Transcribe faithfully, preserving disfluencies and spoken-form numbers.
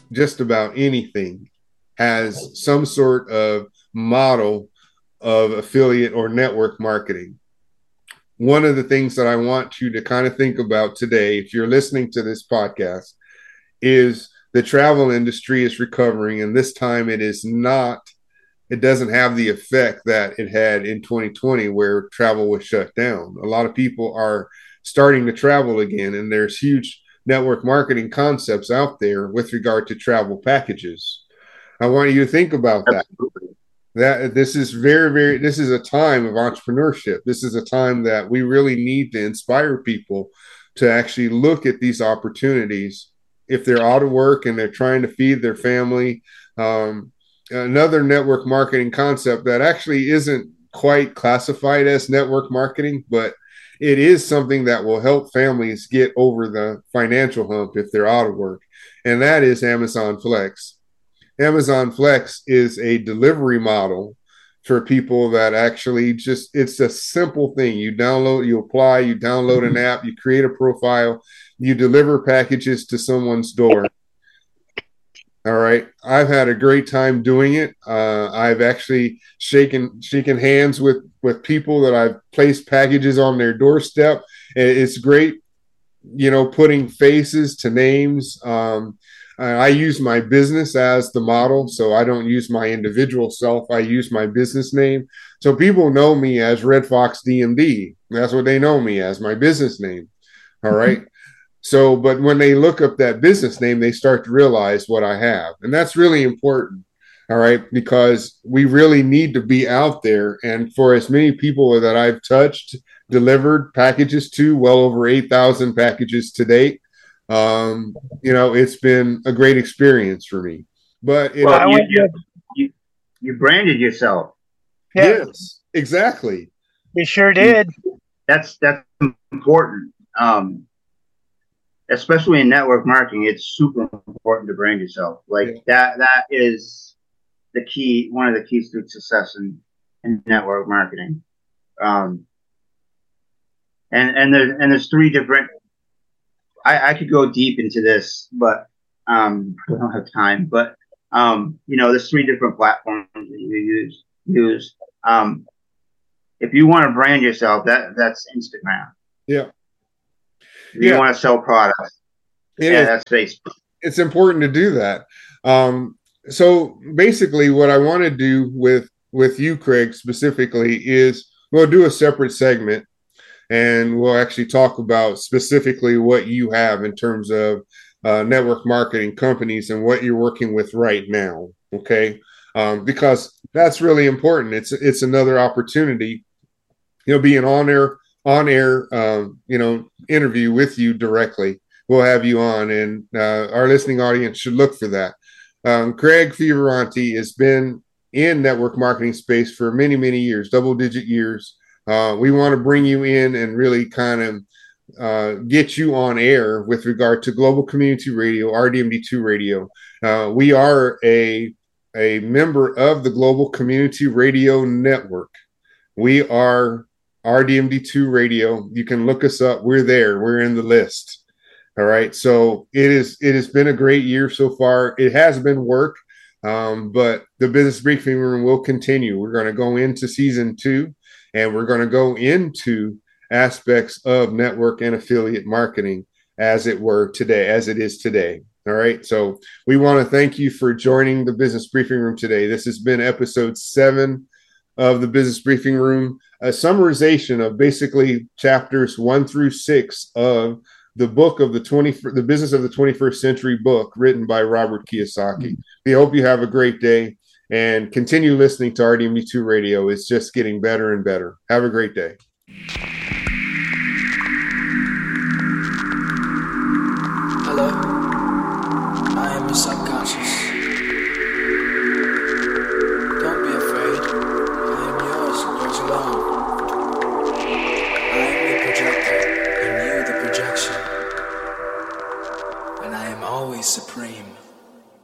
just about anything has some sort of model of affiliate or network marketing. One of the things that I want you to kind of think about today, if you're listening to this podcast, is the travel industry is recovering, and this time it is not, it doesn't have the effect that it had in twenty twenty where travel was shut down. A lot of people are starting to travel again, and there's huge network marketing concepts out there with regard to travel packages. I want you to think about that. Absolutely. That this is very, very, this is a time of entrepreneurship. This is a time that we really need to inspire people to actually look at these opportunities if they're out of work and they're trying to feed their family. Um, another network marketing concept that actually isn't quite classified as network marketing, but it is something that will help families get over the financial hump if they're out of work. And that is Amazon Flex. Amazon Flex is a delivery model for people that actually just, it's a simple thing. You download, you apply, you download an app, you create a profile, you deliver packages to someone's door. All right. I've had a great time doing it. Uh, I've actually shaken shaken hands with with people that I've placed packages on their doorstep. It's great, you know, putting faces to names. Um, I use my business as the model, so I don't use my individual self. I use my business name. So people know me as Red Fox D M D. That's what they know me as, my business name. All right. So, but when they look up that business name, they start to realize what I have. And that's really important. All right. Because we really need to be out there. And for as many people that I've touched, delivered packages to, well over eight thousand packages to date, um, you know, it's been a great experience for me. But it, Well, I you, want you. you you branded yourself. Yeah, yes, exactly. we sure did. That's that's important. Um, especially in network marketing, it's super important to brand yourself. Like Yeah. that that is the key, one of the keys to success in, in network marketing. Um, and and there's and there's three different. I, I could go deep into this, but um, we don't have time. But um, you know, there's three different platforms that you use. Use um, if you want to brand yourself, that that's Instagram. Yeah. If you Yeah. want to sell products, It yeah, is. that's Facebook. It's important to do that. Um, so basically, what I want to do with with you, Craig, specifically is we'll do a separate segment, and we'll actually talk about specifically what you have in terms of uh, network marketing companies and what you're working with right now. Okay, um, because that's really important. It's it's another opportunity, you know, be an on air on air, um, you know, interview with you directly. We'll have you on, and uh, our listening audience should look for that. Um, Craig Fioravanti has been in network marketing space for many, many years, double digit years. Uh, we want to bring you in and really kind of uh, get you on air with regard to Global Community Radio, R D M D two Radio. Uh, we are a a member of the Global Community Radio Network. We are R D M D two Radio. You can look us up. We're there. We're in the list. All right. So it is. It has been a great year so far. It has been work, um, but the business briefing room will continue. We're going to go into season two, and we're going to go into aspects of network and affiliate marketing as it were today, as it is today. All right. So we want to thank you for joining the business briefing room today. This has been episode seven of the business briefing room, a summarization of basically chapters one through six of the book of the twenty, the business of the twenty-first century book written by Robert Kiyosaki. We hope you have a great day and continue listening to R D M D two Radio. It's just getting better and better. Have a great day.